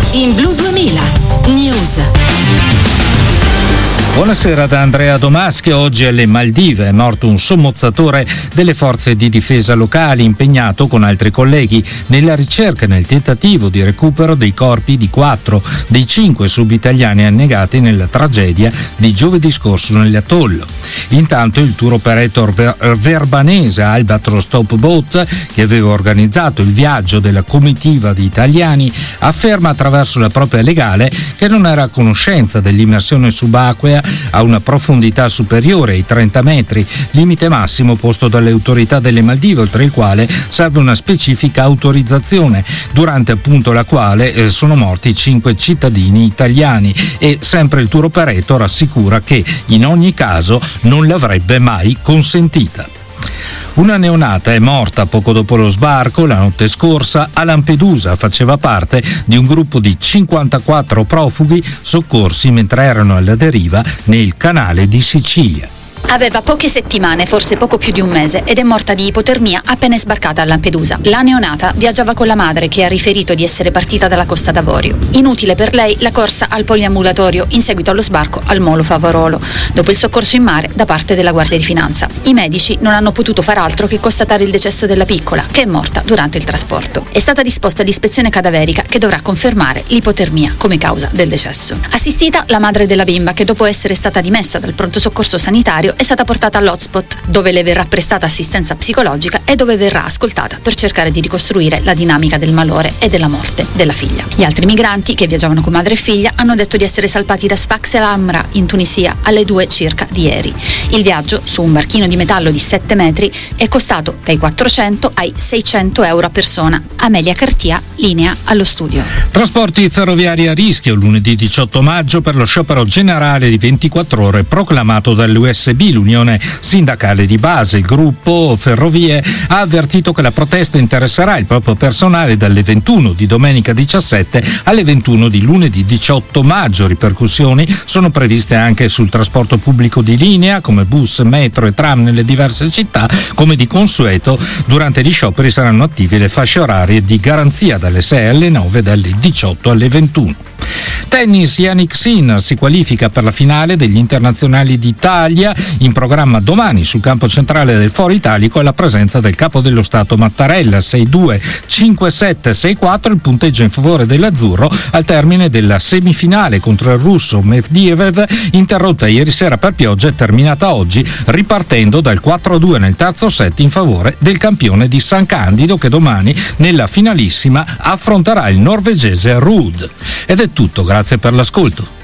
In Blu 2000 News. Buonasera da Andrea Domaschi. Oggi alle Maldive è morto un sommozzatore delle forze di difesa locali impegnato con altri colleghi nella ricerca e nel tentativo di recupero dei corpi di 4 dei 5 subitaliani annegati nella tragedia di giovedì scorso nell'atollo. Intanto il tour operator verbanese Albatros Top Boat, che aveva organizzato il viaggio della comitiva di italiani, afferma attraverso la propria legale che non era a conoscenza dell'immersione subacquea a una profondità superiore ai 30 metri, limite massimo posto dalle autorità delle Maldive, oltre il quale serve una specifica autorizzazione, durante appunto la quale sono morti 5 cittadini italiani, e sempre il tour operator assicura che in ogni caso non l'avrebbe mai consentita. Una neonata è morta poco dopo lo sbarco la notte scorsa a Lampedusa. Faceva parte di un gruppo di 54 profughi soccorsi mentre erano alla deriva nel canale di Sicilia. Aveva poche settimane, forse poco più di un mese, ed è morta di ipotermia appena è sbarcata a Lampedusa. La neonata viaggiava con la madre, che ha riferito di essere partita dalla Costa d'Avorio. Inutile per lei la corsa al poliambulatorio in seguito allo sbarco al Molo Favorolo, dopo il soccorso in mare da parte della Guardia di Finanza. I medici non hanno potuto far altro che constatare il decesso della piccola, che è morta durante il trasporto. È stata disposta l'ispezione cadaverica che dovrà confermare l'ipotermia come causa del decesso. Assistita la madre della bimba, che dopo essere stata dimessa dal pronto soccorso sanitario è stata portata all'hotspot, dove le verrà prestata assistenza psicologica e dove verrà ascoltata per cercare di ricostruire la dinamica del malore e della morte della figlia. Gli altri migranti, che viaggiavano con madre e figlia, hanno detto di essere salpati da Sfax el Amra in Tunisia alle 2 circa di ieri. Il viaggio su un barchino di metallo di 7 metri è costato dai 400 ai 600 euro a persona. Amelia Cartia, linea allo studio. Trasporti ferroviari a rischio lunedì 18 maggio per lo sciopero generale di 24 ore proclamato dall'USB, l'unione sindacale di base. Il gruppo Ferrovie ha avvertito che la protesta interesserà il proprio personale dalle 21 di domenica 17 alle 21 di lunedì 18 maggio. Ripercussioni sono previste anche sul trasporto pubblico di linea, come bus, metro e tram nelle diverse città. Come di consueto, durante gli scioperi saranno attive le fasce orarie di garanzia dalle 6 alle 9 e dalle 18 alle 21. Tennis, Jannik Sinner si qualifica per la finale degli internazionali d'Italia, in programma domani sul campo centrale del Foro Italico, alla presenza del capo dello Stato Mattarella. 6-2, 5-7, 6-4 il punteggio in favore dell'azzurro al termine della semifinale contro il russo Medvedev, interrotta ieri sera per pioggia e terminata oggi ripartendo dal 4-2 nel terzo set in favore del campione di San Candido, che domani nella finalissima affronterà il norvegese Ruud. Ed è tutto, grazie per l'ascolto.